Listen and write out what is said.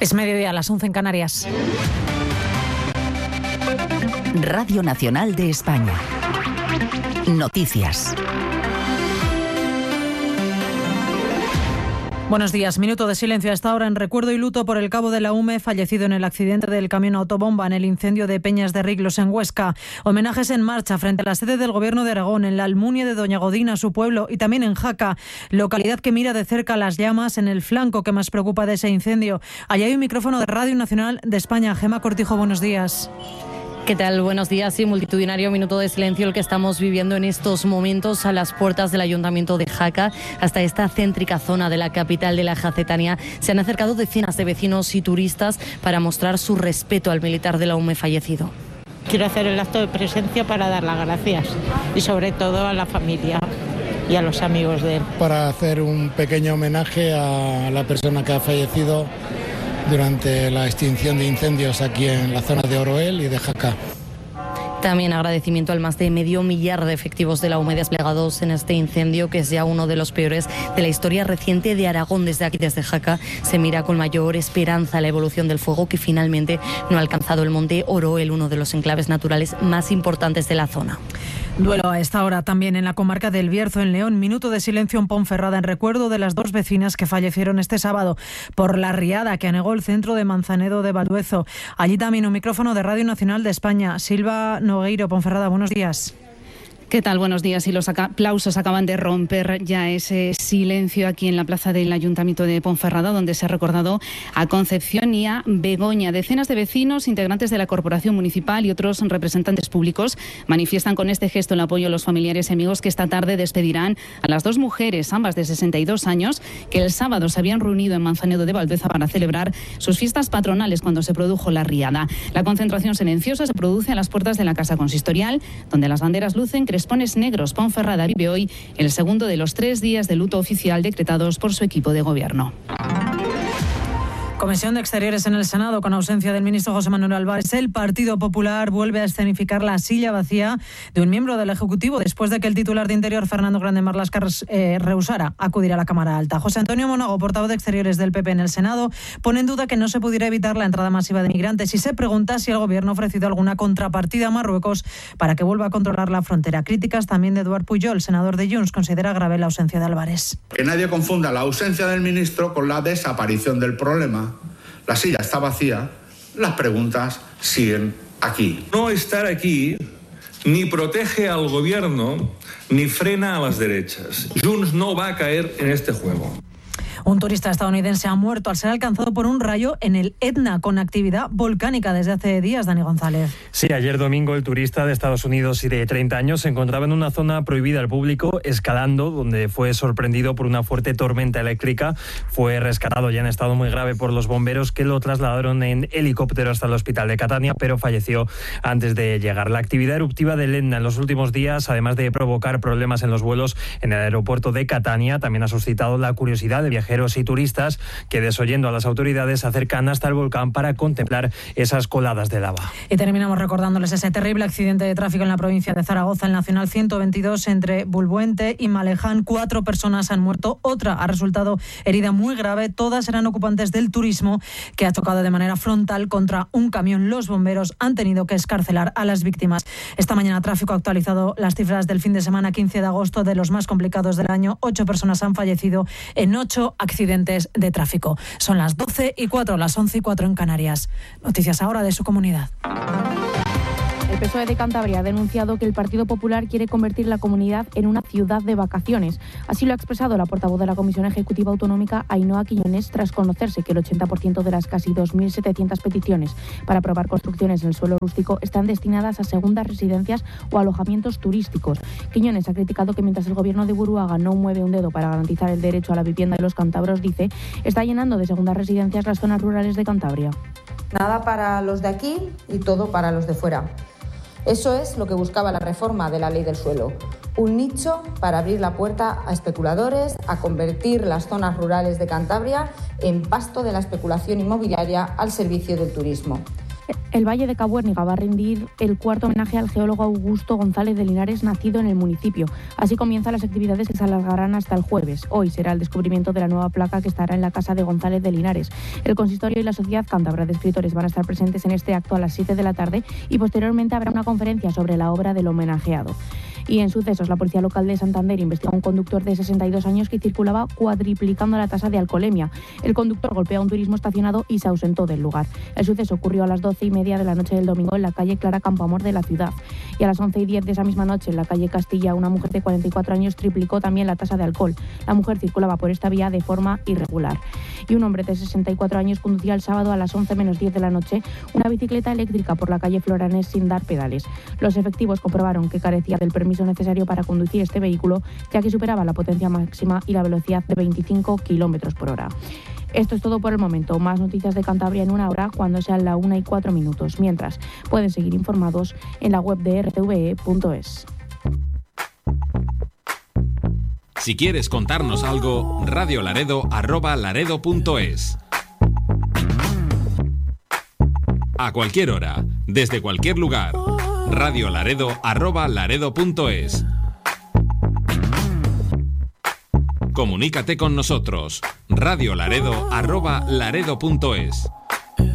Es mediodía, a las 11 en Canarias. Radio Nacional de España. Noticias. Buenos días. Minuto de silencio a esta hora en recuerdo y luto por el cabo de la UME fallecido en el accidente del camión autobomba en el incendio de Peñas de Riglos en Huesca. Homenajes en marcha frente a la sede del Gobierno de Aragón, en la Almunia de Doña Godina, su pueblo, y también en Jaca, localidad que mira de cerca las llamas en el flanco que más preocupa de ese incendio. Allí hay un micrófono de Radio Nacional de España. Gema Cortijo, buenos días. ¿Qué tal? Buenos días. Sí, multitudinario minuto de silencio el que estamos viviendo en estos momentos a las puertas del Ayuntamiento de Jaca. Hasta esta céntrica zona de la capital de la Jacetania se han acercado decenas de vecinos y turistas para mostrar su respeto al militar de la UME fallecido. Quiero hacer el acto de presencia para dar las gracias y sobre todo a la familia y a los amigos de él. Para hacer un pequeño homenaje a la persona que ha fallecido durante la extinción de incendios aquí en la zona de Oroel y de Jaca. También agradecimiento al más de 500.000 de efectivos de la UME desplegados en este incendio, que es ya uno de los peores de la historia reciente de Aragón. Desde aquí, desde Jaca, se mira con mayor esperanza la evolución del fuego, que finalmente no ha alcanzado el monte Oroel, uno de los enclaves naturales más importantes de la zona. Duelo a esta hora también en la comarca del Bierzo, en León. Minuto de silencio en Ponferrada en recuerdo de las dos vecinas que fallecieron este sábado por la riada que anegó el centro de Manzanedo de Valduezo. Allí también un micrófono de Radio Nacional de España. Silva Nogueiro, Ponferrada, buenos días. ¿Qué tal? Buenos días. Y los aplausos acaban de romper ya ese silencio aquí en la plaza del Ayuntamiento de Ponferrada, donde se ha recordado a Concepción y a Begoña. Decenas de vecinos, integrantes de la Corporación Municipal y otros representantes públicos manifiestan con este gesto el apoyo a los familiares y amigos que esta tarde despedirán a las dos mujeres, ambas de 62 años, que el sábado se habían reunido en Manzanedo de Valdueza para celebrar sus fiestas patronales cuando se produjo la riada. La concentración silenciosa se produce a las puertas de la Casa Consistorial, donde las banderas lucen crespones negros. Ponferrada vive hoy el segundo de los 3 días de luto oficial decretados por su equipo de gobierno. Comisión de Exteriores en el Senado, con ausencia del ministro José Manuel Álvarez. El Partido Popular vuelve a escenificar la silla vacía de un miembro del Ejecutivo después de que el titular de Interior, Fernando Grande Marlaska, rehusara acudir a la Cámara Alta. José Antonio Monago, portavoz de Exteriores del PP en el Senado, pone en duda que no se pudiera evitar la entrada masiva de migrantes y se pregunta si el Gobierno ha ofrecido alguna contrapartida a Marruecos para que vuelva a controlar la frontera. Críticas también de Eduard Pujol, senador de Junts, considera grave la ausencia de Álvarez. Que nadie confunda la ausencia del ministro con la desaparición del problema. La silla está vacía, las preguntas siguen aquí. No estar aquí ni protege al gobierno ni frena a las derechas. Junts no va a caer en este juego. Un turista estadounidense ha muerto al ser alcanzado por un rayo en el Etna, con actividad volcánica desde hace días. Dani González. Sí, ayer domingo el turista de Estados Unidos y de 30 años se encontraba en una zona prohibida al público, escalando, donde fue sorprendido por una fuerte tormenta eléctrica. Fue rescatado ya en estado muy grave por los bomberos, que lo trasladaron en helicóptero hasta el hospital de Catania, pero falleció antes de llegar. La actividad eruptiva del Etna en los últimos días, además de provocar problemas en los vuelos en el aeropuerto de Catania, también ha suscitado la curiosidad de viajeros y turistas que, desoyendo a las autoridades, se acercan hasta el volcán para contemplar esas coladas de lava. Y terminamos recordándoles ese terrible accidente de tráfico en la provincia de Zaragoza, en Nacional 122, entre Bulbuente y Maleján. 4 personas han muerto, otra ha resultado herida muy grave. Todas eran ocupantes del turismo, que ha chocado de manera frontal contra un camión. Los bomberos han tenido que excarcelar a las víctimas. Esta mañana Tráfico ha actualizado las cifras del fin de semana 15 de agosto, de los más complicados del año. 8 personas han fallecido en 8 accidentes de tráfico. Son las 12:04, las 11:04 en Canarias. Noticias ahora de su comunidad. El PSOE de Cantabria ha denunciado que el Partido Popular quiere convertir la comunidad en una ciudad de vacaciones. Así lo ha expresado la portavoz de la Comisión Ejecutiva Autonómica, Ainhoa Quiñones, tras conocerse que el 80% de las casi 2.700 peticiones para aprobar construcciones en el suelo rústico están destinadas a segundas residencias o alojamientos turísticos. Quiñones ha criticado que mientras el gobierno de Buruaga no mueve un dedo para garantizar el derecho a la vivienda de los cántabros, dice, está llenando de segundas residencias las zonas rurales de Cantabria. Nada para los de aquí y todo para los de fuera. Eso es lo que buscaba la reforma de la ley del suelo. Un nicho para abrir la puerta a especuladores, a convertir las zonas rurales de Cantabria en pasto de la especulación inmobiliaria al servicio del turismo. el Valle de Cabuérniga va a rendir el cuarto homenaje al geólogo Augusto González de Linares, nacido en el municipio. Así comienzan las actividades que se alargarán hasta el jueves. Hoy será el descubrimiento de la nueva placa que estará en la casa de González de Linares. El consistorio y la Sociedad Cántabra de Escritores van a estar presentes en este acto a las 7 de la tarde y posteriormente habrá una conferencia sobre la obra del homenajeado. Y en sucesos, la Policía Local de Santander investiga a un conductor de 62 años que circulaba cuadriplicando la tasa de alcoholemia. El conductor golpeó a un turismo estacionado y se ausentó del lugar. El suceso ocurrió a las 12:30 de la noche del domingo en la calle Clara Campoamor de la ciudad. Y a las 11:10 de esa misma noche en la calle Castilla, una mujer de 44 años triplicó también la tasa de alcohol. La mujer circulaba por esta vía de forma irregular. Y un hombre de 64 años conducía el sábado a las 11 menos 10 de la noche una bicicleta eléctrica por la calle Floranés sin dar pedales. Los efectivos comprobaron que carecía del permiso necesario para conducir este vehículo, ya que superaba la potencia máxima y la velocidad de 25 kilómetros por hora. Esto es todo por el momento. Más noticias de Cantabria en una hora, cuando sean la 1:04. Mientras, pueden seguir informados en la web de rtve.es. Si quieres contarnos algo, radiolaredo@laredo.es. A cualquier hora, desde cualquier lugar. radiolaredo@laredo.es. Comunícate con nosotros. radiolaredo@laredo.es.